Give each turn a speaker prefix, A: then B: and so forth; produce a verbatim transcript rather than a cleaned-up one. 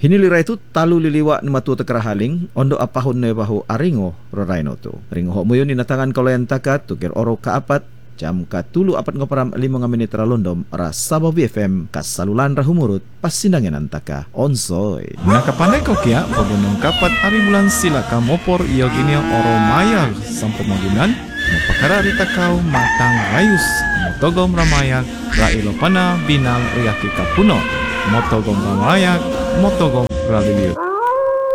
A: Hinilira itu talu liliwa ni matu tekerahaling ondo apahun ne bahu aringo roraino tu. Ringo hok muyon ni natangan koloyan takat tukir oro kaapat jam katulu apat ngoperam lima menit ralondom rasa Babi F M kasalulan rahumurut pasindangin antaka onsoy.
B: Nakapandai kau kia pabunong kapat ari bulan sila ka mopor iyo gini oro mayag sampo magunan mapakara rita kau matang rayus motogom ramayag railo pana binal uyaki kapuno motogom ramayag motogom raliliut.